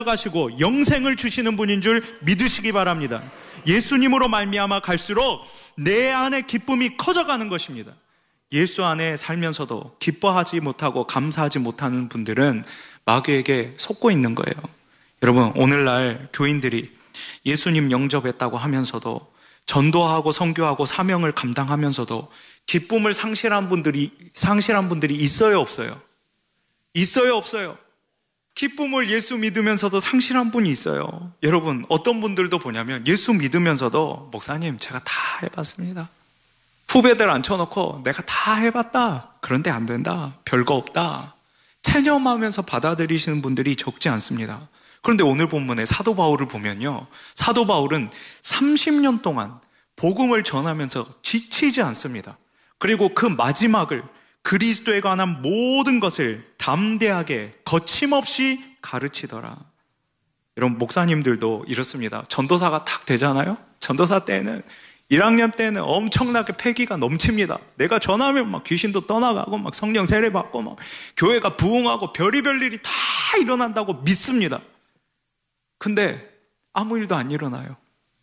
가시고 영생을 주시는 분인 줄 믿으시기 바랍니다. 예수님으로 말미암아 갈수록 내 안에 기쁨이 커져가는 것입니다. 예수 안에 살면서도 기뻐하지 못하고 감사하지 못하는 분들은 마귀에게 속고 있는 거예요. 여러분, 오늘날 교인들이 예수님 영접했다고 하면서도 전도하고 선교하고 사명을 감당하면서도 기쁨을 상실한 분들이 있어요, 없어요? 있어요, 없어요? 기쁨을 예수 믿으면서도 상실한 분이 있어요. 여러분, 어떤 분들도 보냐면 예수 믿으면서도 목사님, 제가 다 해봤습니다. 후배들 앉혀놓고 내가 다 해봤다. 그런데 안 된다. 별거 없다. 체념하면서 받아들이시는 분들이 적지 않습니다. 그런데 오늘 본문에 사도 바울을 보면요, 사도 바울은 30년 동안 복음을 전하면서 지치지 않습니다. 그리고 그 마지막을 그리스도에 관한 모든 것을 담대하게 거침없이 가르치더라. 여러분, 목사님들도 이렇습니다. 전도사가 탁 되잖아요. 전도사 때는 1학년 때는 엄청나게 패기가 넘칩니다. 내가 전하면 막 귀신도 떠나가고 막 성령 세례받고 막 교회가 부흥하고 별의별 일이 다 일어난다고 믿습니다. 근데 아무 일도 안 일어나요.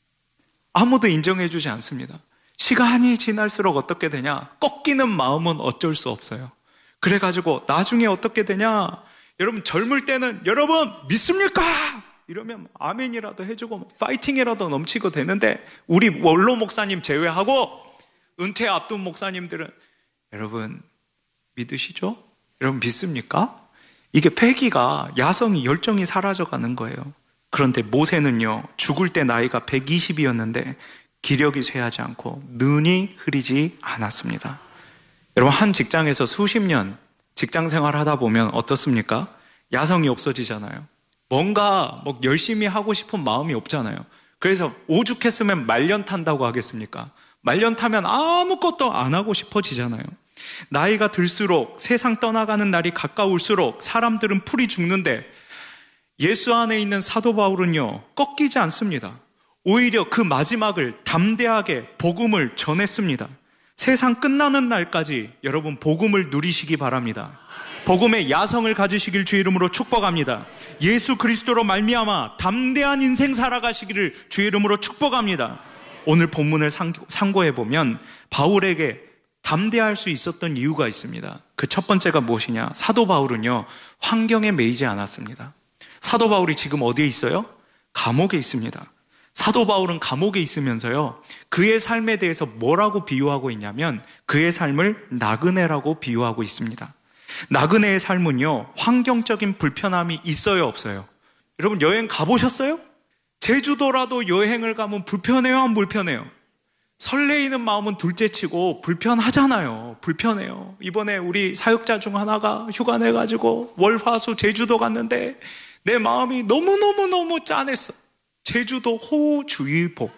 아무도 인정해주지 않습니다. 시간이 지날수록 어떻게 되냐? 꺾이는 마음은 어쩔 수 없어요. 그래가지고 나중에 어떻게 되냐? 여러분, 젊을 때는 여러분 믿습니까? 이러면 아멘이라도 해주고 파이팅이라도 넘치고 되는데, 우리 원로 목사님 제외하고 은퇴 앞둔 목사님들은 여러분 믿으시죠? 여러분 믿습니까? 이게 패기가, 야성이, 열정이 사라져가는 거예요. 그런데 모세는요, 죽을 때 나이가 120이었는데 기력이 쇠하지 않고 눈이 흐리지 않았습니다. 여러분, 한 직장에서 수십 년 직장 생활하다 보면 어떻습니까? 야성이 없어지잖아요. 뭔가 열심히 하고 싶은 마음이 없잖아요. 그래서 오죽했으면 말년 탄다고 하겠습니까? 말년 타면 아무것도 안 하고 싶어지잖아요. 나이가 들수록, 세상 떠나가는 날이 가까울수록 사람들은 풀이 죽는데 예수 안에 있는 사도 바울은요, 꺾이지 않습니다. 오히려 그 마지막을 담대하게 복음을 전했습니다. 세상 끝나는 날까지 여러분 복음을 누리시기 바랍니다. 복음의 야성을 가지시길 주 이름으로 축복합니다. 예수 그리스도로 말미암아 담대한 인생 살아가시기를 주 이름으로 축복합니다. 오늘 본문을 상고해보면 바울에게 담대할 수 있었던 이유가 있습니다. 그 첫 번째가 무엇이냐? 사도 바울은요, 환경에 매이지 않았습니다. 사도 바울이 지금 어디에 있어요? 감옥에 있습니다. 사도 바울은 감옥에 있으면서요, 그의 삶에 대해서 뭐라고 비유하고 있냐면 그의 삶을 나그네라고 비유하고 있습니다. 나그네의 삶은요, 환경적인 불편함이 있어요, 없어요? 여러분, 여행 가보셨어요? 제주도라도 여행을 가면 불편해요, 안 불편해요? 설레이는 마음은 둘째치고 불편하잖아요. 불편해요. 이번에 우리 사역자 중 하나가 휴가 내가지고 월화수 제주도 갔는데 내 마음이 너무너무너무 짠했어. 제주도 호우주의보.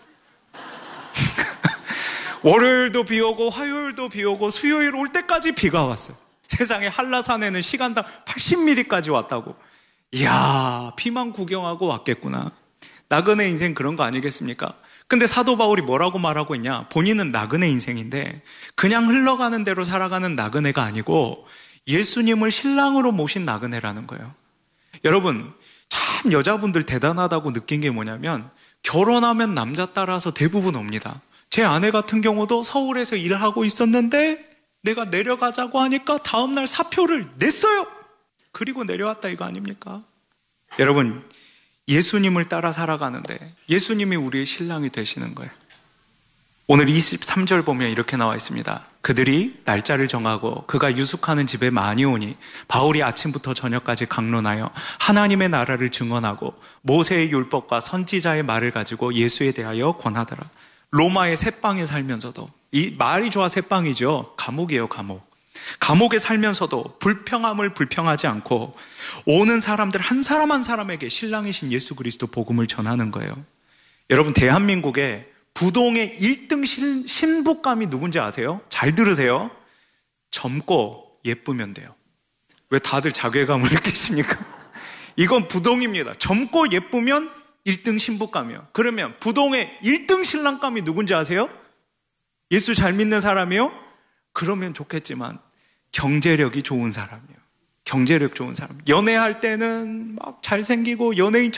월요일도 비 오고 화요일도 비 오고 수요일 올 때까지 비가 왔어요. 세상에, 한라산에는 시간당 80mm까지 왔다고. 이야, 비만 구경하고 왔겠구나. 나그네 인생 그런 거 아니겠습니까? 근데 사도 바울이 뭐라고 말하고 있냐? 본인은 나그네 인생인데 그냥 흘러가는 대로 살아가는 나그네가 아니고 예수님을 신랑으로 모신 나그네라는 거예요. 여러분, 참 여자분들 대단하다고 느낀 게 뭐냐면 결혼하면 남자 따라서 대부분 옵니다. 제 아내 같은 경우도 서울에서 일하고 있었는데 내가 내려가자고 하니까 다음날 사표를 냈어요. 그리고 내려왔다, 이거 아닙니까? 여러분, 예수님을 따라 살아가는데 예수님이 우리의 신랑이 되시는 거예요. 오늘 23절 보면 이렇게 나와 있습니다. 그들이 날짜를 정하고 그가 유숙하는 집에 많이 오니 바울이 아침부터 저녁까지 강론하여 하나님의 나라를 증언하고 모세의 율법과 선지자의 말을 가지고 예수에 대하여 권하더라. 로마의 새빵에 살면서도, 이 말이 좋아 새빵이죠. 감옥이에요, 감옥. 감옥에 살면서도 불평함을 불평하지 않고 오는 사람들 한 사람 한 사람에게 신랑이신 예수 그리스도 복음을 전하는 거예요. 여러분, 대한민국의 부동의 1등 신부감이 누군지 아세요? 잘 들으세요. 젊고 예쁘면 돼요. 왜 다들 자괴감을 느끼십니까? 이건 부동입니다. 젊고 예쁘면 1등 신부감이요. 그러면 부동의 1등 신랑감이 누군지 아세요? 예수 잘 믿는 사람이요? 그러면 좋겠지만 경제력이 좋은 사람이요. 경제력 좋은 사람. 연애할 때는 막 잘생기고 연예인